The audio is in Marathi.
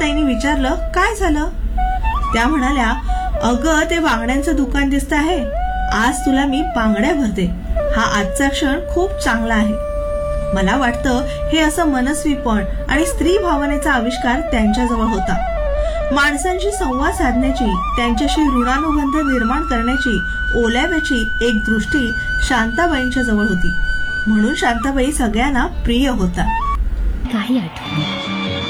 शांताबाईंनी विचारलं, काय झालं? त्या म्हणाल्या, अगं ते बांगड्यांचं दुकान दिसत आहे, आज तुला मी बांगड्या भरते. हा आजचा क्षण खूप चांगला आहे. मला वाटतं हे असं मनस्वीपण आणि स्त्री भावनेचा आविष्कार त्यांच्याजवळ होता. माणसांशी संवाद साधण्याची, त्यांच्याशी ऋणानुबंध निर्माण करण्याची ओल्याव्याची एक दृष्टी शांताबाईंच्या जवळ होती. म्हणून शांताबाई सगळ्यांना प्रिय होता. काही आठवणी